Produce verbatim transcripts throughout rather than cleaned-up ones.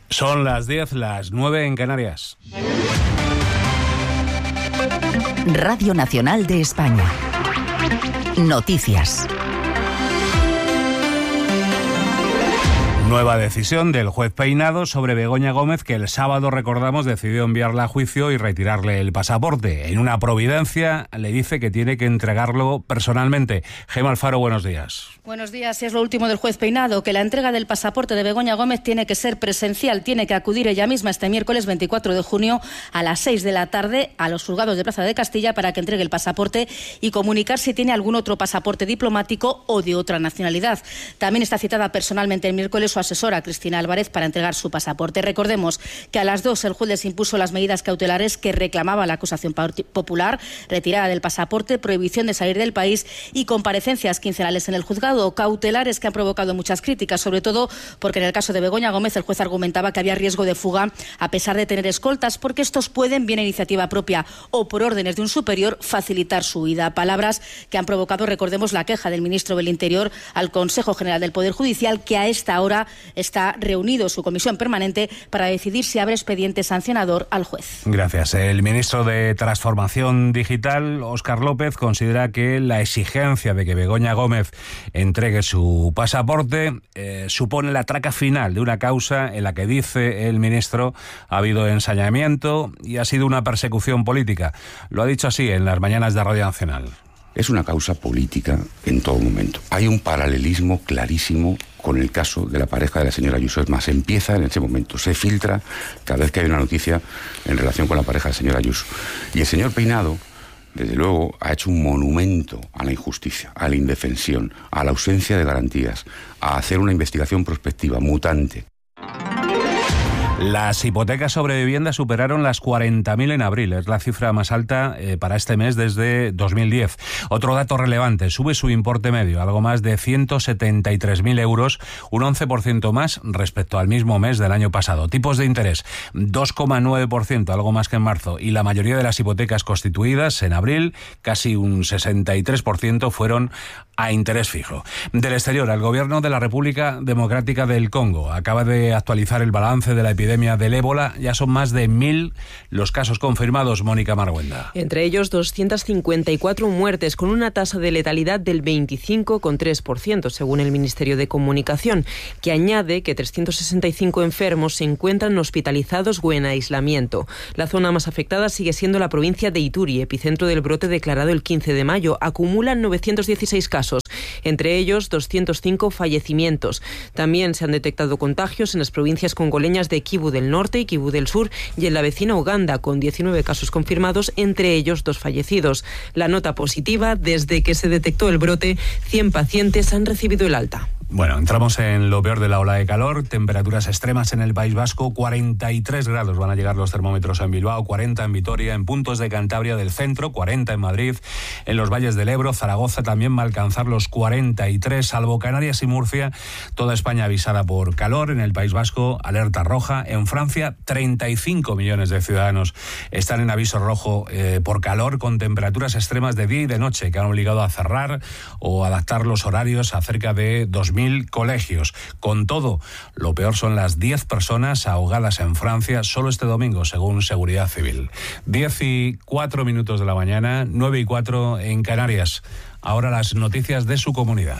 Son las diez, las nueve en Canarias. Radio Nacional de España. Noticias. Nueva decisión del juez Peinado sobre Begoña Gómez, que el sábado, recordamos, decidió enviarla a juicio y retirarle el pasaporte. En una providencia le dice que tiene que entregarlo personalmente. Gema Alfaro, buenos días. Buenos días. Es lo último del juez Peinado, que la entrega del pasaporte de Begoña Gómez tiene que ser presencial. Tiene que acudir ella misma este miércoles veinticuatro de junio a las seis de la tarde a los juzgados de Plaza de Castilla para que entregue el pasaporte y comunicar si tiene algún otro pasaporte diplomático o de otra nacionalidad. También está citada personalmente el miércoles su asesora, Cristina Álvarez, para entregar su pasaporte. Recordemos que a las dos el juez les impuso las medidas cautelares que reclamaba la acusación popular: retirada del pasaporte, prohibición de salir del país y comparecencias quincenales en el juzgado. Cautelares que han provocado muchas críticas, sobre todo porque en el caso de Begoña Gómez el juez argumentaba que había riesgo de fuga a pesar de tener escoltas, porque estos pueden, bien a iniciativa propia o por órdenes de un superior, facilitar su huida. Palabras que han provocado, recordemos, la queja del ministro del Interior al Consejo General del Poder Judicial, que a esta hora está reunido su comisión permanente para decidir si abre expediente sancionador al juez. Gracias. El ministro de Transformación Digital, Óscar López, considera que la exigencia de que Begoña Gómez entregue su pasaporte eh, supone la traca final de una causa en la que, dice el ministro, ha habido ensañamiento y ha sido una persecución política. Lo ha dicho así en las mañanas de Radio Nacional. Es una causa política en todo momento. Hay un paralelismo clarísimo con el caso de la pareja de la señora Ayuso. Es más, empieza en ese momento, se filtra cada vez que hay una noticia en relación con la pareja de la señora Ayuso. Y el señor Peinado, desde luego, ha hecho un monumento a la injusticia, a la indefensión, a la ausencia de garantías, a hacer una investigación prospectiva mutante. Las hipotecas sobre vivienda superaron las cuarenta mil en abril. Es la cifra más alta eh, para este mes desde dos mil diez. Otro dato relevante: sube su importe medio, algo más de ciento setenta y tres mil euros, un once por ciento más respecto al mismo mes del año pasado. Tipos de interés, dos coma nueve por ciento, algo más que en marzo. Y la mayoría de las hipotecas constituidas en abril, casi un sesenta y tres por ciento, fueron a interés fijo. Del exterior, el gobierno de la República Democrática del Congo acaba de actualizar el balance de la epidemia del ébola. Ya son más de mil los casos confirmados. Mónica Marguenda. Entre ellos doscientas cincuenta y cuatro muertes, con una tasa de letalidad del veinticinco coma tres por ciento, según el Ministerio de Comunicación, que añade que trescientos sesenta y cinco enfermos se encuentran hospitalizados o en aislamiento. La zona más afectada sigue siendo la provincia de Ituri, epicentro del brote declarado el quince de mayo. Acumulan novecientos dieciséis casos. Entre ellos doscientos cinco fallecimientos. También se han detectado contagios en las provincias congoleñas de Kivu del Norte y Kivu del Sur y en la vecina Uganda, con diecinueve casos confirmados, entre ellos dos fallecidos. La nota positiva: desde que se detectó el brote, cien pacientes han recibido el alta. Bueno, entramos en lo peor de la ola de calor. Temperaturas extremas en el País Vasco. cuarenta y tres grados van a llegar los termómetros en Bilbao, cuarenta en Vitoria, en puntos de Cantabria del centro, cuarenta en Madrid, en los valles del Ebro. Zaragoza también va a alcanzar los cuarenta y tres, salvo Canarias y Murcia. Toda España avisada por calor. En el País Vasco, alerta roja. En Francia, treinta y cinco millones de ciudadanos están en aviso rojo eh, por calor, con temperaturas extremas de día y de noche que han obligado a cerrar o adaptar los horarios a cerca de dos mil colegios. Con todo, lo peor son las diez personas ahogadas en Francia solo este domingo, según Seguridad Civil. diez y cuatro minutos de la mañana, nueve y cuatro en Canarias. Ahora las noticias de su comunidad.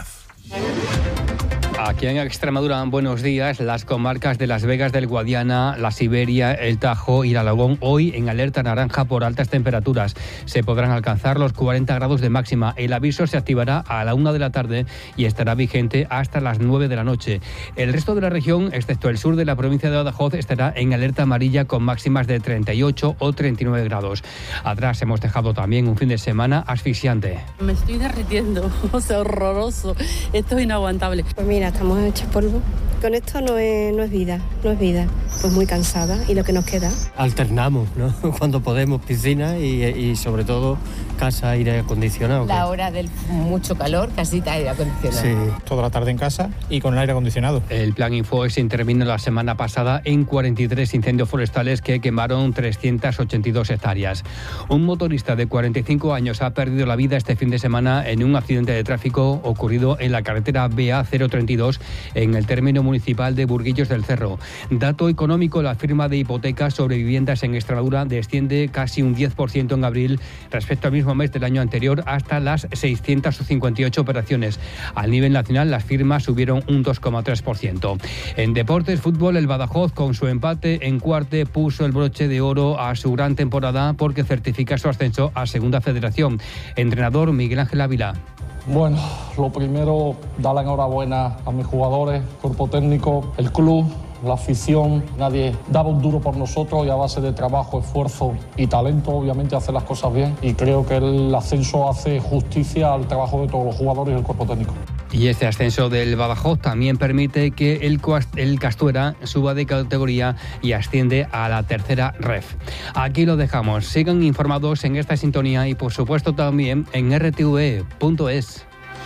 Aquí en Extremadura, buenos días. Las comarcas de Las Vegas del Guadiana, la Siberia, el Tajo y el Alagón, hoy en alerta naranja por altas temperaturas. Se podrán alcanzar los cuarenta grados de máxima. El aviso se activará a la una de la tarde y estará vigente hasta las nueve de la noche. El resto de la región, excepto el sur de la provincia de Badajoz, estará en alerta amarilla con máximas de treinta y ocho o treinta y nueve grados. Atrás hemos dejado también un fin de semana asfixiante. Me estoy derritiendo, o sea, horroroso. Esto es inaguantable. Pues mira, estamos hechos polvo. Con esto no es, no es vida, no es vida. Pues muy cansada, y lo que nos queda. Alternamos, ¿no? Cuando podemos, piscina y, y sobre todo casa, aire acondicionado. La hora del mucho calor, casita, aire acondicionado. Sí. Toda la tarde en casa y con el aire acondicionado. El plan Infoex intervino la semana pasada en cuarenta y tres incendios forestales que quemaron trescientas ochenta y dos hectáreas. Un motorista de cuarenta y cinco años ha perdido la vida este fin de semana en un accidente de tráfico ocurrido en la carretera B A cero treinta y dos en el término municipal de Burguillos del Cerro. Dato económico, la firma de hipotecas sobre viviendas en Extremadura desciende casi un diez por ciento en abril respecto al mismo mes del año anterior, hasta las seiscientas cincuenta y ocho operaciones. Al nivel nacional, las firmas subieron un dos coma tres por ciento. En deportes, fútbol, el Badajoz, con su empate en Cuarte, puso el broche de oro a su gran temporada porque certifica su ascenso a Segunda Federación. Entrenador Miguel Ángel Ávila. Bueno, lo primero, dar la enhorabuena a mis jugadores, cuerpo técnico, el club, la afición. Nadie daba un duro por nosotros y a base de trabajo, esfuerzo y talento, obviamente, hacer las cosas bien. Y creo que el ascenso hace justicia al trabajo de todos los jugadores y el cuerpo técnico. Y este ascenso del Badajoz también permite que el, el Castuera suba de categoría y asciende a la tercera ref. Aquí lo dejamos. Sigan informados en esta sintonía y, por supuesto, también en r t v punto es.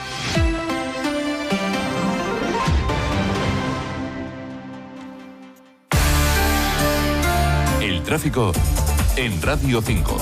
El tráfico en Radio cinco.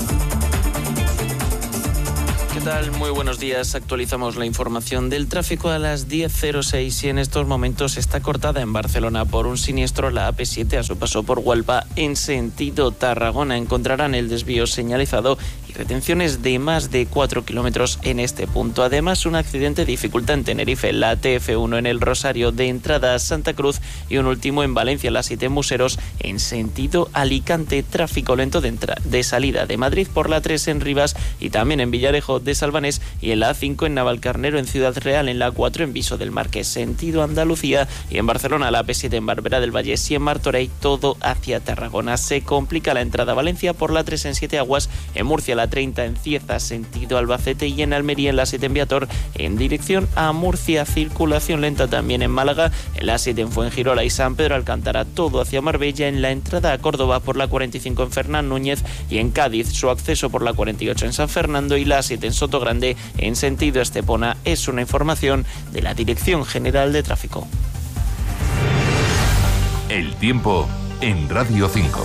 ¿Qué tal? Muy buenos días. Actualizamos la información del tráfico a las diez cero seis y en estos momentos está cortada en Barcelona por un siniestro la A P siete a su paso por Huelva en sentido Tarragona. Encontrarán el desvío señalizado y retenciones de más de cuatro kilómetros en este punto. Además, un accidente dificulta en Tenerife la T F uno en el Rosario de entrada a Santa Cruz y un último en Valencia, la siete Museros en sentido Alicante. Tráfico lento de, entra- de salida de Madrid por la tres en Rivas y también en Villarejo de Salvanés y en la A cinco en Navalcarnero, en Ciudad Real, en la A cuatro en Viso del Marqués sentido Andalucía y en Barcelona la A P siete en Barberá del Vallés y en Martorell todo hacia Tarragona. Se complica la entrada a Valencia por la tres en Siete Aguas, en Murcia la treinta en Cieza sentido Albacete y en Almería en la siete en Viator en dirección a Murcia. Circulación lenta también en Málaga, en la siete en Fuengirola y San Pedro Alcántara todo hacia Marbella, en la entrada a Córdoba por la cuarenta y cinco en Fernán Núñez y en Cádiz su acceso por la cuarenta y ocho en San Fernando y la siete en Sotogrande en sentido Estepona. Es una información de la Dirección General de Tráfico. El tiempo en Radio cinco.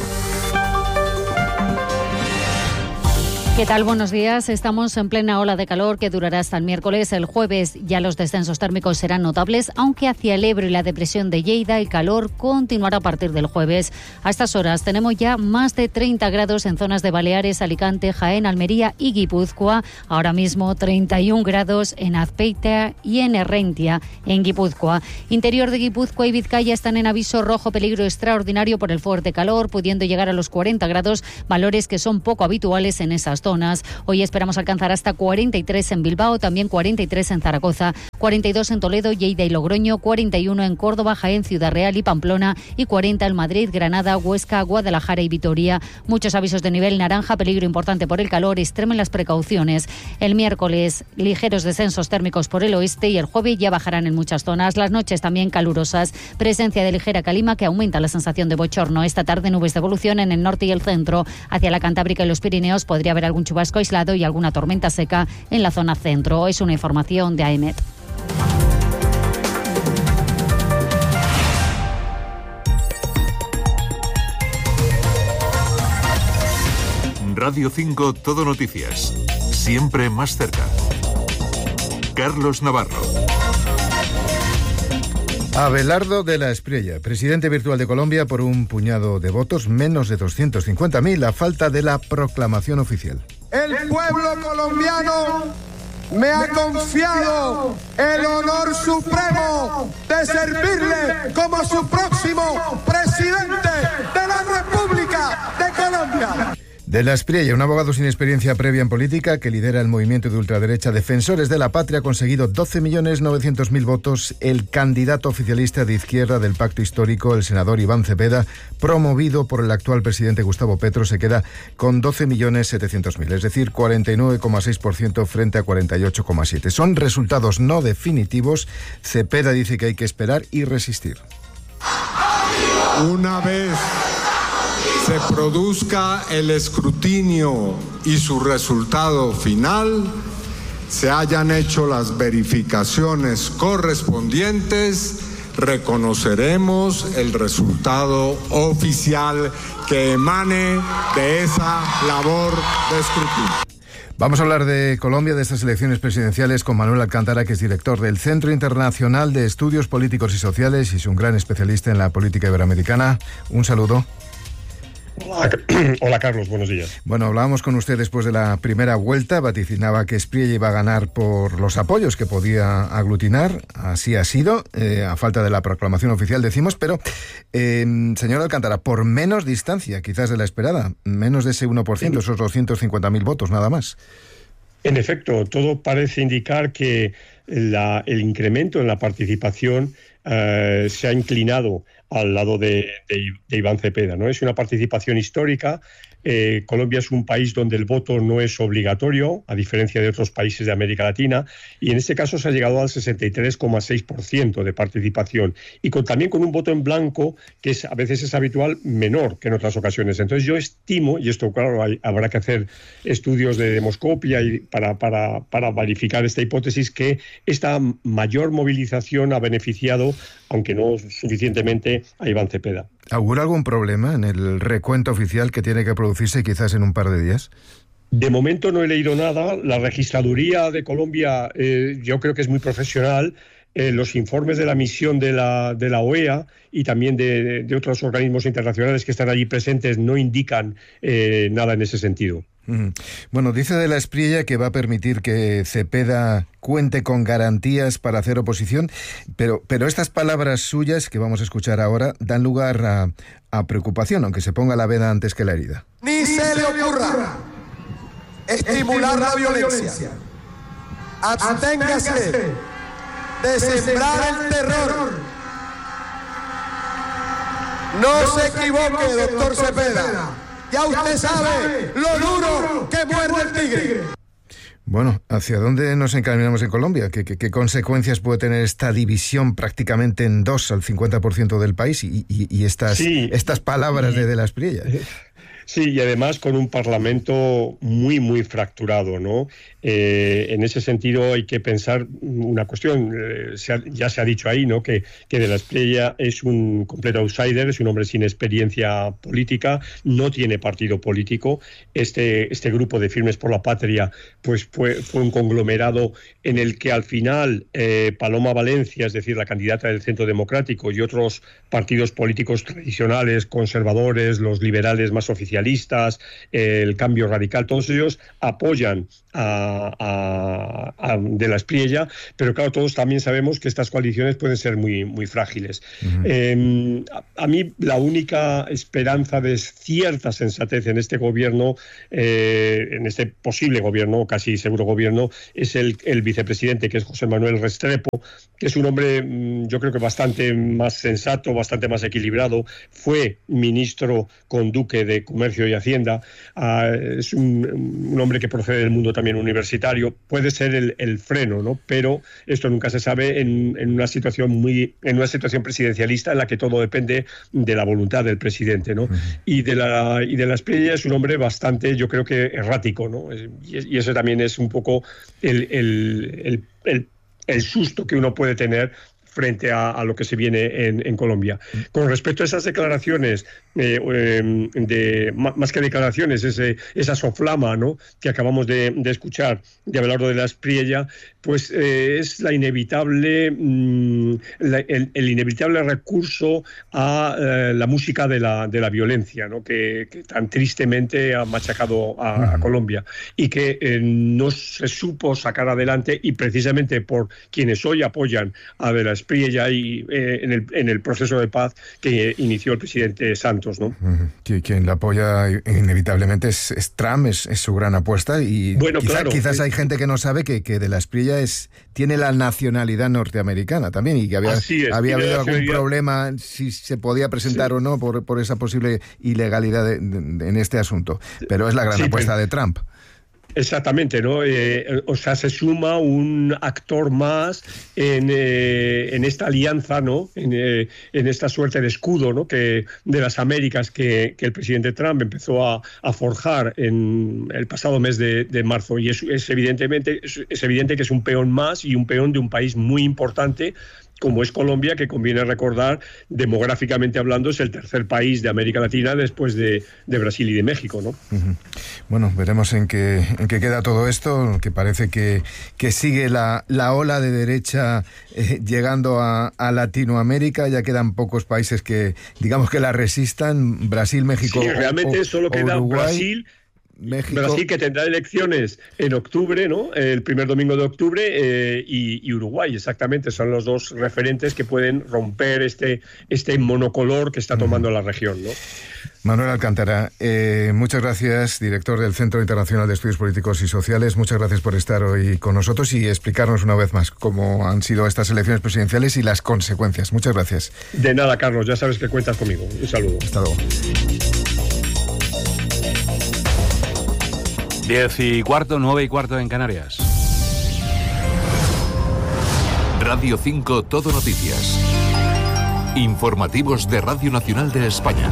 ¿Qué tal? Buenos días. Estamos en plena ola de calor que durará hasta el miércoles. El jueves ya los descensos térmicos serán notables, aunque hacia el Ebro y la depresión de Lleida el calor continuará a partir del jueves. A estas horas tenemos ya más de treinta grados en zonas de Baleares, Alicante, Jaén, Almería y Guipúzcoa. Ahora mismo treinta y un grados en Azpeitia y en Herrentia, en Guipúzcoa. Interior de Guipúzcoa y Vizcaya están en aviso rojo peligro extraordinario por el fuerte calor, pudiendo llegar a los cuarenta grados, valores que son poco habituales en esas zonas. Hoy esperamos alcanzar hasta cuarenta y tres en Bilbao, también cuarenta y tres en Zaragoza, cuarenta y dos en Toledo, Lleida y Logroño, cuarenta y uno en Córdoba, Jaén, Ciudad Real y Pamplona y cuarenta en Madrid, Granada, Huesca, Guadalajara y Vitoria. Muchos avisos de nivel naranja, peligro importante por el calor, extremen las precauciones. El miércoles, ligeros descensos térmicos por el oeste y el jueves ya bajarán en muchas zonas. Las noches también calurosas, presencia de ligera calima que aumenta la sensación de bochorno. Esta tarde nubes de evolución en el norte y el centro. Hacia la Cantábrica y los Pirineos podría haber algún chubasco aislado y alguna tormenta seca en la zona centro. Es una información de A E M E T. Radio cinco Todo Noticias. Siempre más cerca. Carlos Navarro. Abelardo de la Espriella, presidente virtual de Colombia por un puñado de votos, menos de doscientos cincuenta mil, a falta de la proclamación oficial. El pueblo colombiano me ha confiado el honor supremo de servirle como su próximo presidente de la República de Colombia. De la Espriella, un abogado sin experiencia previa en política que lidera el movimiento de ultraderecha Defensores de la Patria, ha conseguido doce millones novecientos mil votos. El candidato oficialista de izquierda del Pacto Histórico, el senador Iván Cepeda, promovido por el actual presidente Gustavo Petro, se queda con doce millones setecientos mil, es decir, cuarenta y nueve coma seis por ciento frente a cuarenta y ocho coma siete por ciento. Son resultados no definitivos. Cepeda dice que hay que esperar y resistir. Una vez se produzca el escrutinio y su resultado final, se hayan hecho las verificaciones correspondientes, reconoceremos el resultado oficial que emane de esa labor de escrutinio. Vamos a hablar de Colombia, de estas elecciones presidenciales, con Manuel Alcántara, que es director del Centro Internacional de Estudios Políticos y Sociales y es un gran especialista en la política iberoamericana. Un saludo. Hola, hola Carlos, buenos días. Bueno, hablábamos con usted después de la primera vuelta, vaticinaba que Espriella iba a ganar por los apoyos que podía aglutinar, así ha sido, eh, a falta de la proclamación oficial decimos, pero eh, señor Alcántara, por menos distancia quizás de la esperada, menos de ese uno por ciento, esos doscientos cincuenta mil votos, nada más. En efecto, todo parece indicar que la, el incremento en la participación eh, se ha inclinado al lado de, de, de Iván Cepeda, ¿no? Es una participación histórica. Eh, Colombia es un país donde el voto no es obligatorio, a diferencia de otros países de América Latina, y en este caso se ha llegado al sesenta y tres coma seis por ciento de participación, y con, también con un voto en blanco, que es, a veces es habitual, menor que en otras ocasiones. Entonces yo estimo, y esto claro, hay, habrá que hacer estudios de demoscopia y para, para, para verificar esta hipótesis, que esta mayor movilización ha beneficiado, aunque no suficientemente, a Iván Cepeda. ¿Augura algún problema en el recuento oficial que tiene que producirse quizás en un par de días? De momento no he leído nada. La registraduría de Colombia eh, yo creo que es muy profesional. Eh, los informes de la misión de la, de la O E A y también de, de otros organismos internacionales que están allí presentes no indican eh, nada en ese sentido. Bueno, dice de la Espriella que va a permitir que Cepeda cuente con garantías para hacer oposición, pero, pero estas palabras suyas que vamos a escuchar ahora dan lugar a, a preocupación, aunque se ponga la vena antes que la herida. Ni se le ocurra estimular la violencia. Absténgase de sembrar el terror. No se equivoque, doctor Cepeda. Ya usted sabe lo duro que muerde el tigre. Bueno, ¿hacia dónde nos encaminamos en Colombia? ¿Qué, qué, qué consecuencias puede tener esta división prácticamente en dos al cincuenta por ciento del país y, y, y estas, sí, estas palabras de, de la Espriella? Sí, y además con un Parlamento muy, muy fracturado, ¿no? Eh, en ese sentido hay que pensar una cuestión, eh, se ha, ya se ha dicho ahí, ¿no? Que, que de la Espriella es un completo outsider, es un hombre sin experiencia política, no tiene partido político. Este, este grupo de Firmes por la Patria pues fue, fue un conglomerado en el que al final eh, Paloma Valencia, es decir, la candidata del Centro Democrático, y otros partidos políticos tradicionales, conservadores, los liberales más oficialistas, eh, el Cambio Radical, todos ellos apoyan a, a, a de la Espriella, pero claro, todos también sabemos que estas coaliciones pueden ser muy, muy frágiles. Uh-huh. Eh, a, a mí la única esperanza de cierta sensatez en este gobierno, eh, en este posible gobierno, casi seguro gobierno, es el, el vicepresidente, que es José Manuel Restrepo, que es un hombre, yo creo que bastante más sensato, bastante más equilibrado. Fue ministro con Duque de Comercio y Hacienda, uh, es un, un hombre que procede del mundo también universitario. Puede ser el, el freno, ¿no? Pero esto nunca se sabe en, en una situación muy, en una situación presidencialista en la que todo depende de la voluntad del presidente, ¿no? Uh-huh. Y de la y de la Espriella es un hombre bastante, yo creo que errático, ¿no? Y, y eso también es un poco el, el, el, el, el susto que uno puede tener frente a, a lo que se viene en, en Colombia. Con respecto a esas declaraciones, eh, eh, de, más que declaraciones, ese, esa soflama, ¿no?, que acabamos de, de escuchar de Abelardo de la Espriella, pues eh, es la inevitable, mmm, la, el, el inevitable recurso a eh, la música de la, de la violencia, ¿no?, que, que tan tristemente ha machacado a, a Colombia y que eh, no se supo sacar adelante, y precisamente por quienes hoy apoyan a de la Espriella y eh, en, el, en el proceso de paz que inició el presidente Santos, ¿no? Uh-huh. Quien la apoya inevitablemente es, es Trump, es, es su gran apuesta, y bueno, quizá, claro, quizás eh, hay gente que no sabe que, que de la Espriella es, tiene la nacionalidad norteamericana también, y que había, es, había habido algún problema si se podía presentar sí. o no por, por esa posible ilegalidad de, de, de, en este asunto, pero es la gran sí, apuesta pero... de Trump. Exactamente, ¿no? Eh, o sea, se suma un actor más en, eh, en esta alianza, ¿no? En, eh, en esta suerte de escudo, ¿no?, que de las Américas que, que el presidente Trump empezó a, a forjar en el pasado mes de, de marzo. Y es, es evidentemente es, es evidente que es un peón más, y un peón de un país muy importante como es Colombia, que conviene recordar, demográficamente hablando, es el tercer país de América Latina después de, de Brasil y de México, ¿no? Uh-huh. Bueno, veremos en qué, en qué queda todo esto, que parece que, que sigue la, la ola de derecha eh, llegando a, a Latinoamérica. Ya quedan pocos países que, digamos, que la resistan. Brasil, México, sí, realmente o, solo o queda Uruguay. Brasil. México. Brasil, que tendrá elecciones en octubre, ¿no? El primer domingo de octubre, eh, y, y Uruguay, exactamente, son los dos referentes que pueden romper este, este monocolor que está tomando uh-huh. la región, ¿no? Manuel Alcántara, eh, muchas gracias, director del Centro Internacional de Estudios Políticos y Sociales. Muchas gracias por estar hoy con nosotros y explicarnos una vez más cómo han sido estas elecciones presidenciales y las consecuencias. Muchas gracias. De nada, Carlos, ya sabes que cuentas conmigo. Un saludo. Hasta luego. Diez y cuarto, nueve y cuarto en Canarias. Radio cinco Todo Noticias. Informativos de Radio Nacional de España.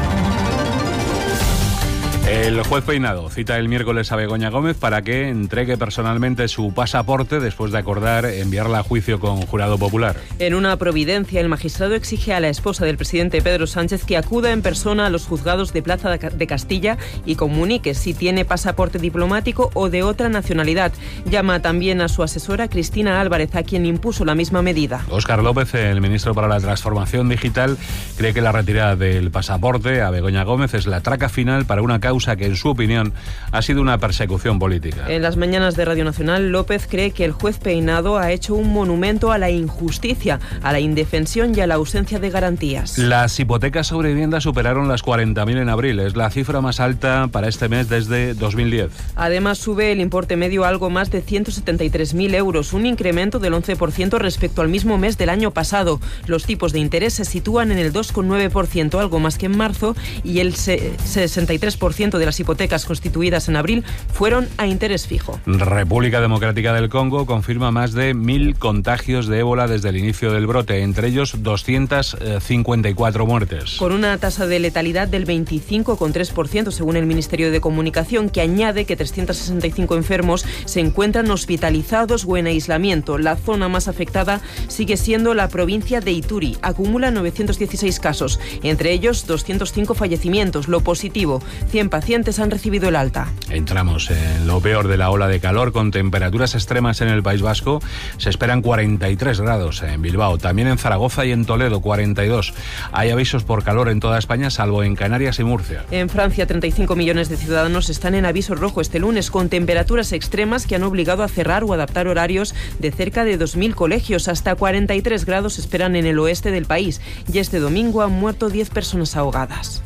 El juez Peinado cita el miércoles a Begoña Gómez para que entregue personalmente su pasaporte después de acordar enviarla a juicio con jurado popular. En una providencia, el magistrado exige a la esposa del presidente Pedro Sánchez que acuda en persona a los juzgados de Plaza de Castilla y comunique si tiene pasaporte diplomático o de otra nacionalidad. Llama también a su asesora Cristina Álvarez, a quien impuso la misma medida. Óscar López, el ministro para la Transformación Digital, cree que la retirada del pasaporte a Begoña Gómez es la traca final para una causa que, en su opinión, ha sido una persecución política. En las mañanas de Radio Nacional, López cree que el juez Peinado ha hecho un monumento a la injusticia, a la indefensión y a la ausencia de garantías. Las hipotecas sobre vivienda superaron las cuarenta mil en abril. Es la cifra más alta para este mes desde dos mil diez. Además, sube el importe medio a algo más de ciento setenta y tres mil euros, un incremento del once por ciento respecto al mismo mes del año pasado. Los tipos de interés se sitúan en el dos coma nueve por ciento, algo más que en marzo, y el sesenta y tres por ciento de las hipotecas constituidas en abril fueron a interés fijo. República Democrática del Congo confirma más de mil contagios de ébola desde el inicio del brote, entre ellos doscientas cincuenta y cuatro muertes. Con una tasa de letalidad del veinticinco coma tres por ciento, según el Ministerio de Comunicación, que añade que trescientos sesenta y cinco enfermos se encuentran hospitalizados o en aislamiento. La zona más afectada sigue siendo la provincia de Ituri. Acumula novecientos dieciséis casos, entre ellos doscientos cinco fallecimientos. Lo positivo, cien pacientes han recibido el alta. Entramos en lo peor de la ola de calor, con temperaturas extremas en el País Vasco. Se esperan cuarenta y tres grados en Bilbao, también en Zaragoza y en Toledo cuarenta y dos. Hay avisos por calor en toda España, salvo en Canarias y Murcia. En Francia, treinta y cinco millones de ciudadanos están en aviso rojo este lunes, con temperaturas extremas que han obligado a cerrar o adaptar horarios de cerca de dos mil colegios. Hasta cuarenta y tres grados se esperan en el oeste del país, y este domingo han muerto diez personas ahogadas.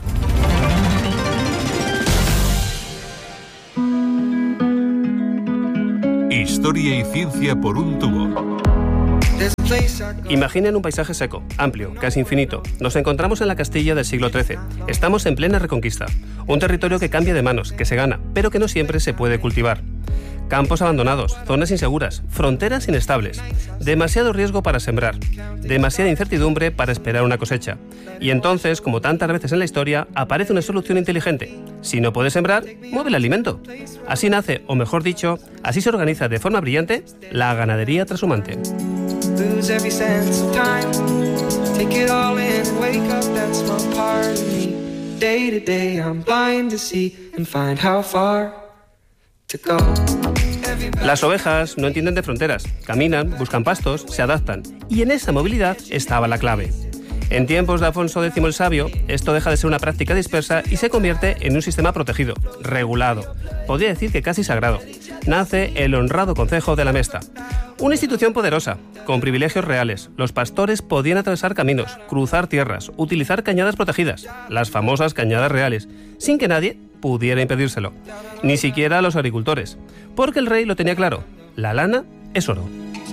Historia y ciencia por un tubo. Imaginen un paisaje seco, amplio, casi infinito. Nos encontramos en la Castilla del siglo trece. Estamos en plena reconquista. Un territorio que cambia de manos, que se gana, pero que no siempre se puede cultivar. Campos abandonados, zonas inseguras, fronteras inestables. Demasiado riesgo para sembrar. Demasiada incertidumbre para esperar una cosecha. Y entonces, como tantas veces en la historia, aparece una solución inteligente. Si no puedes sembrar, mueve el alimento. Así nace, o mejor dicho, así se organiza de forma brillante la ganadería transhumante. Lose every sense of time. Take it all in and wake up that small part of me. Day to day I'm blind to see and find how far to go. Las ovejas no entienden de fronteras. Caminan, buscan pastos, se adaptan. Y en esa movilidad estaba la clave. En tiempos de Afonso X el Sabio, esto deja de ser una práctica dispersa y se convierte en un sistema protegido, regulado. Podría decir que casi sagrado. Nace el honrado Concejo de la Mesta. Una institución poderosa, con privilegios reales. Los pastores podían atravesar caminos, cruzar tierras, utilizar cañadas protegidas, las famosas cañadas reales, sin que nadie pudiera impedírselo. Ni siquiera los agricultores. Porque el rey lo tenía claro, la lana es oro.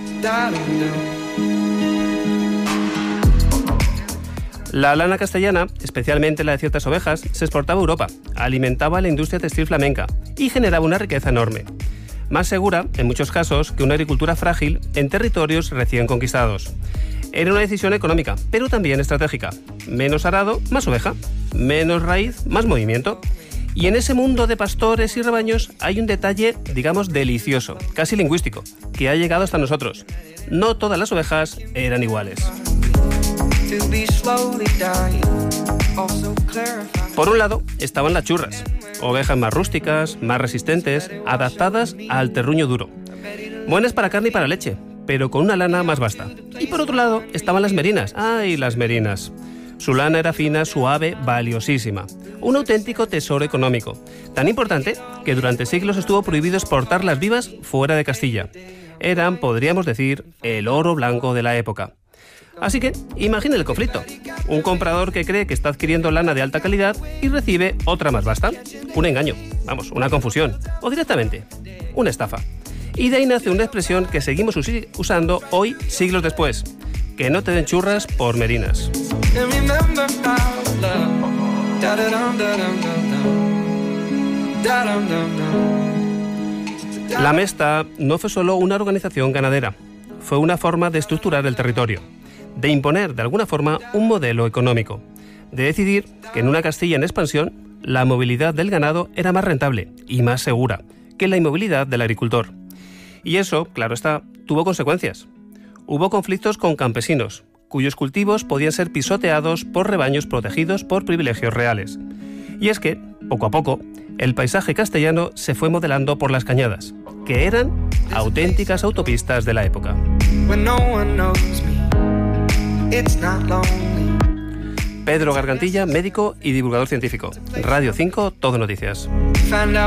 La lana castellana, especialmente la de ciertas ovejas, se exportaba a Europa, alimentaba la industria textil flamenca y generaba una riqueza enorme. Más segura, en muchos casos, que una agricultura frágil en territorios recién conquistados. Era una decisión económica, pero también estratégica. Menos arado, más oveja. Menos raíz, más movimiento. Y en ese mundo de pastores y rebaños hay un detalle, digamos, delicioso, casi lingüístico, que ha llegado hasta nosotros. No todas las ovejas eran iguales. Por un lado, estaban las churras, ovejas más rústicas, más resistentes, adaptadas al terruño duro. Buenas para carne y para leche, pero con una lana más vasta. Y por otro lado, estaban las merinas. ¡Ay, las merinas! Su lana era fina, suave, valiosísima. Un auténtico tesoro económico. Tan importante que durante siglos estuvo prohibido exportarlas vivas fuera de Castilla. Eran, podríamos decir, el oro blanco de la época. Así que, imagine el conflicto. Un comprador que cree que está adquiriendo lana de alta calidad y recibe otra más vasta. Un engaño, vamos, una confusión. O directamente, una estafa. Y de ahí nace una expresión que seguimos us- usando hoy, siglos después. Que no te den churras por merinas. La Mesta no fue solo una organización ganadera. Fue una forma de estructurar el territorio, de imponer de alguna forma un modelo económico, de decidir que en una Castilla en expansión la movilidad del ganado era más rentable y más segura que la inmovilidad del agricultor. Y eso, claro está, tuvo consecuencias. Hubo conflictos con campesinos, cuyos cultivos podían ser pisoteados por rebaños protegidos por privilegios reales. Y es que, poco a poco, el paisaje castellano se fue modelando por las cañadas, que eran auténticas autopistas de la época. Pedro Gargantilla, médico y divulgador científico. Radio cinco, Todo Noticias.